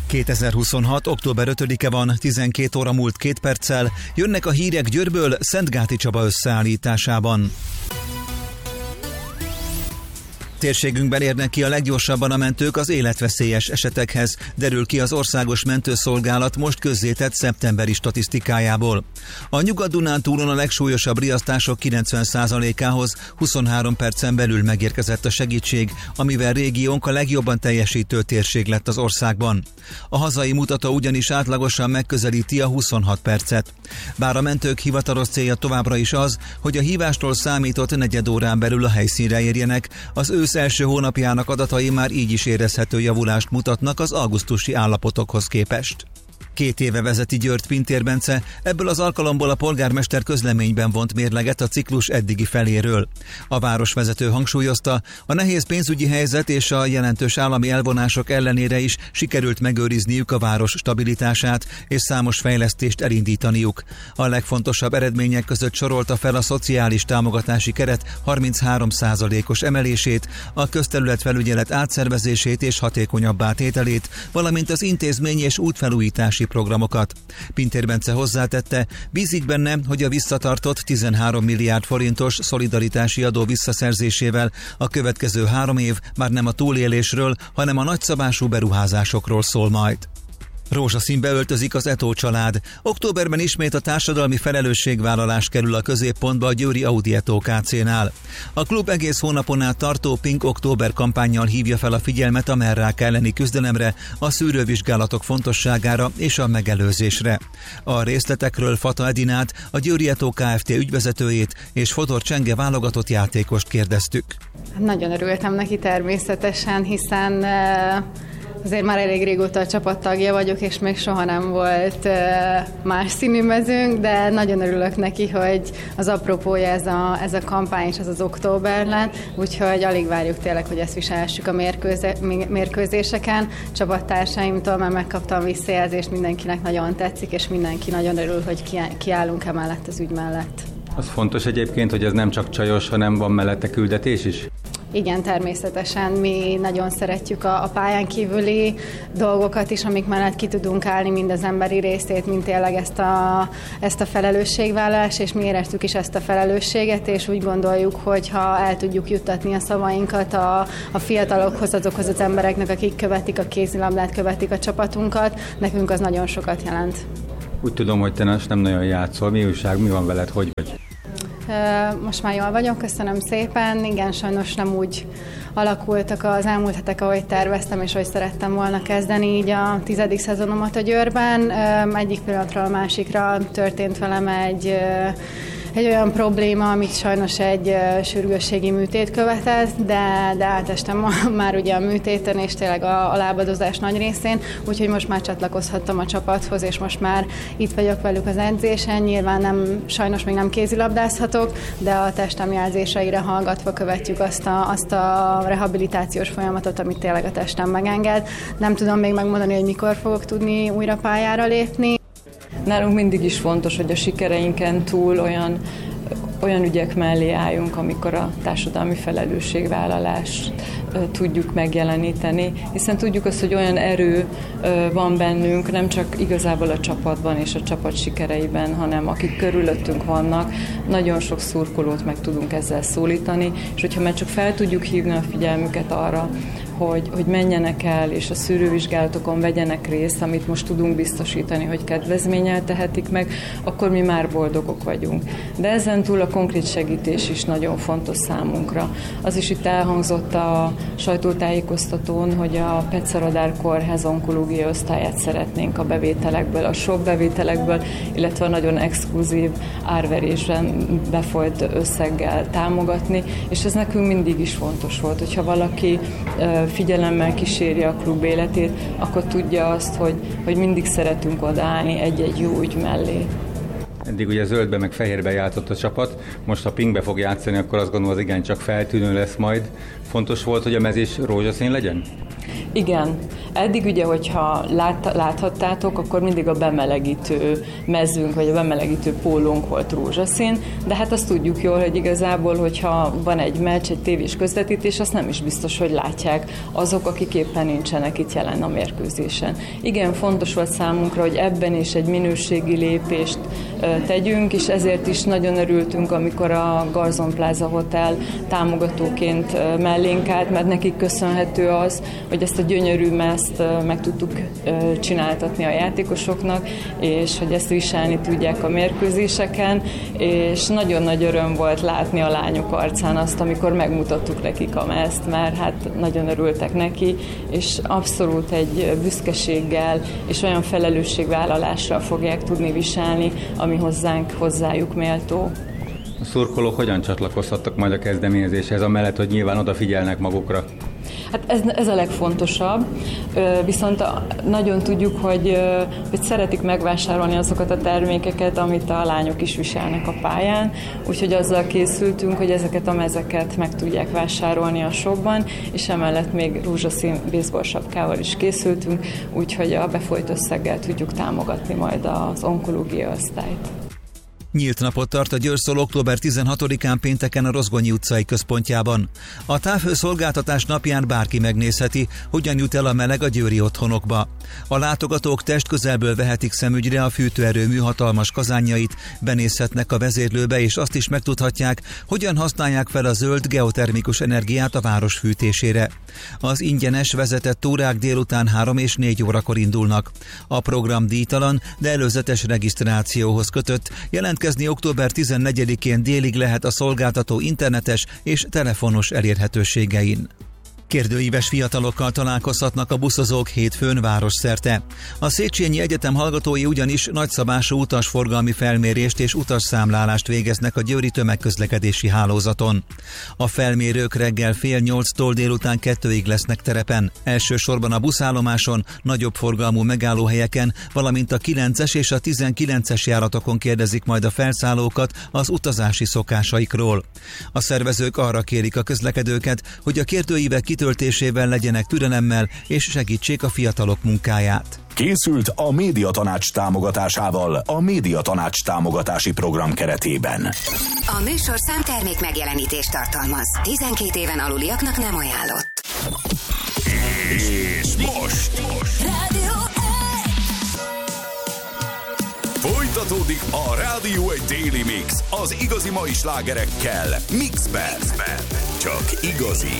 2026. október 5-e van, 12 óra múlt 2 perccel, jönnek a hírek Győrből Szentgáti Csaba összeállításában. Térségünkben érnek ki a leggyorsabban a mentők az életveszélyes esetekhez, derül ki az Országos Mentőszolgálat most közzétett szeptemberi statisztikájából. A Nyugat-Dunántúlon a legsúlyosabb riasztások 90%-ához 23 percen belül megérkezett a segítség, amivel régiónk a legjobban teljesítő térség lett az országban. A hazai mutató ugyanis átlagosan megközelíti a 26 percet. Bár a mentők hivatalos célja továbbra is az, hogy a hívástól számított negyed órán belül a helyszínre érjenek, az ősz első hónapjának adatai már így is érezhető javulást mutatnak az augusztusi állapotokhoz képest. 2 éve vezeti Győrt Pintér Bence, ebből az alkalomból a polgármester közleményben vont mérleget a ciklus eddigi feléről. A városvezető hangsúlyozta, a nehéz pénzügyi helyzet és a jelentős állami elvonások ellenére is sikerült megőrizniük a város stabilitását és számos fejlesztést elindítaniuk. A legfontosabb eredmények között sorolta fel a szociális támogatási keret 33%-os emelését, a közterületfelügyelet átszervezését és hatékonyabbá tételét, valamint az intézmény és útfelújítási programokat. Pintér Bence hozzátette, bízik benne, hogy a visszatartott 13 milliárd forintos szolidaritási adó visszaszerzésével a következő 3 év már nem a túlélésről, hanem a nagyszabású beruházásokról szól majd. Rózsaszínbe öltözik az Eto család. Októberben ismét a társadalmi felelősségvállalás kerül a középpontba a győri Audi Eto KC-nál. A klub egész hónapon át tartó Pink Október kampánnyal hívja fel a figyelmet a mellrák elleni küzdelemre, a szűrővizsgálatok fontosságára és a megelőzésre. A részletekről Fata Edinát, a Győri Eto Kft. Ügyvezetőjét és Fodor Csenge válogatott játékost kérdeztük. Nagyon örültem neki természetesen, hiszen azért már elég régóta a csapattagja vagyok, és még soha nem volt más színű mezőnk, de nagyon örülök neki, hogy az apropója ez a kampány és ez az októberlen, úgyhogy alig várjuk tényleg, hogy ezt viselhessük a mérkőzéseken. Csapattársaimtól már megkaptam visszajelzést, mindenkinek nagyon tetszik, és mindenki nagyon örül, hogy kiállunk emellett az ügy mellett. Az fontos egyébként, hogy ez nem csak csajos, hanem van mellette küldetés is? Igen, természetesen mi nagyon szeretjük a pályán kívüli dolgokat is, amik mellett ki tudunk állni, mind az emberi részét, mind tényleg ezt a felelősségvállalást, és mi éreztük is ezt a felelősséget, és úgy gondoljuk, hogy ha el tudjuk juttatni a szavainkat a fiatalokhoz, azokhoz az embereknek, akik követik a kézilabdát, követik a csapatunkat, nekünk az nagyon sokat jelent. Úgy tudom, hogy te nem nagyon játszol. Mi újság, mi van veled, hogy vagy? Most már jól vagyok, köszönöm szépen. Igen, sajnos nem úgy alakultak az elmúlt hetek, ahogy terveztem, és ahogy szerettem volna kezdeni így a 10. szezonomat a Győrben. Egyik pillanatról a másikra történt velem egy olyan probléma, amit sajnos egy sürgősségi műtét követett, de átestem már ugye a műtéten, és tényleg a lábadozás nagy részén, úgyhogy most már csatlakozhattam a csapathoz, és most már itt vagyok velük az edzésen. Nyilván sajnos még nem kézilabdázhatok, de a testem jelzéseire hallgatva követjük azt a rehabilitációs folyamatot, amit tényleg a testem megenged. Nem tudom még megmondani, hogy mikor fogok tudni újra pályára lépni. Nálunk mindig is fontos, hogy a sikereinken túl olyan ügyek mellé álljunk, amikor a társadalmi felelősségvállalást tudjuk megjeleníteni, hiszen tudjuk azt, hogy olyan erő van bennünk, nem csak igazából a csapatban és a csapat sikereiben, hanem akik körülöttünk vannak, nagyon sok szurkolót meg tudunk ezzel szólítani, és hogyha már csak fel tudjuk hívni a figyelmüket arra, hogy menjenek el, és a szűrővizsgálatokon vegyenek részt, amit most tudunk biztosítani, hogy kedvezménnyel tehetik meg, akkor mi már boldogok vagyunk. De ezen túl a konkrét segítés is nagyon fontos számunkra. Az is itt elhangzott a sajtótájékoztatón, hogy a Petszeradár Kórház onkológiai osztályát szeretnénk a bevételekből, a sok bevételekből, illetve a nagyon exkluzív árverésben befolyt összeggel támogatni, és ez nekünk mindig is fontos volt, hogyha valaki figyelemmel kíséri a klub életét, akkor tudja azt, hogy mindig szeretünk odaállni egy-egy jó ügy mellé. Eddig ugye zöldbe meg fehérbe játszott a csapat, most ha pinkbe fog játszani, akkor azt gondolom, az igencsak feltűnő lesz majd. Fontos volt, hogy a mezés rózsaszín legyen? Igen, Eddig ugye, hogyha láthattátok, akkor mindig a bemelegítő mezőnk, vagy a bemelegítő pólónk volt rózsaszín, de hát azt tudjuk jól, hogy igazából, hogyha van egy meccs, egy tévés közvetítés, azt nem is biztos, hogy látják azok, akik éppen nincsenek itt jelen a mérkőzésen. Igen, fontos volt számunkra, hogy ebben is egy minőségi lépést tegyünk, és ezért is nagyon örültünk, amikor a Garzon Plaza Hotel támogatóként mellénk állt, mert nekik köszönhető az, hogy ezt a gyönyörű mezt meg tudtuk csináltatni a játékosoknak, és hogy ezt viselni tudják a mérkőzéseken, és nagyon nagy öröm volt látni a lányok arcán azt, amikor megmutattuk nekik a mezt, mert hát nagyon örültek neki, és abszolút egy büszkeséggel és olyan felelősségvállalással fogják tudni viselni, ami hozzájuk méltó. A szurkolók hogyan csatlakozhattak majd a kezdeményezéshez, amellett, hogy nyilván odafigyelnek magukra? Hát ez a legfontosabb, viszont nagyon tudjuk, hogy szeretik megvásárolni azokat a termékeket, amit a lányok is viselnek a pályán, úgyhogy azzal készültünk, hogy ezeket a mezeket meg tudják vásárolni a shopban, és emellett még rózsaszín baseball sapkával is készültünk, úgyhogy a befolyt összeggel tudjuk támogatni majd az onkológia osztályt. Nyílt napot tart a Győrszol október 16-án pénteken a Rozgonyi utcai központjában. A távhőszolgáltatás napján bárki megnézheti, hogyan jut el a meleg a győri otthonokba. A látogatók testközelből vehetik szemügyre a fűtőerőmű hatalmas kazánjait, benézhetnek a vezérlőbe, és azt is megtudhatják, hogyan használják fel a zöld geotermikus energiát a város fűtésére. Az ingyenes vezetett túrák délután 3 és 4 órakor indulnak. A program díjtalan, de előzetes regisztrációhoz kötött, jelentkezni október 14-én délig lehet a szolgáltató internetes és telefonos elérhetőségein. Kérdőíves fiatalokkal találkozhatnak a buszozók hétfőn városszerte. A Széchenyi Egyetem hallgatói ugyanis nagyszabású utasforgalmi felmérést és utasszámlálást végeznek a győri tömegközlekedési hálózaton. A felmérők reggel 7:30-tól délután 2-ig lesznek terepen. Elsősorban a buszállomáson, nagyobb forgalmú megállóhelyeken, valamint a 9-es és a 19-es járatokon kérdezik majd a felszállókat az utazási szokásaikról. A szervezők arra kérik a közlekedőket, hogy a kérdőívek kitöltésével legyenek türelemmel és segítsék a fiatalok munkáját. Készült a Médiatanács támogatásával a Médiatanács támogatási program keretében. A műsorszám termék megjelenítést tartalmaz. 12 éven aluliaknak nem ajánlott. És most folytatódik a Rádió 1 Daily Mix az igazi mai slágerekkel Mixben. Csak igazi.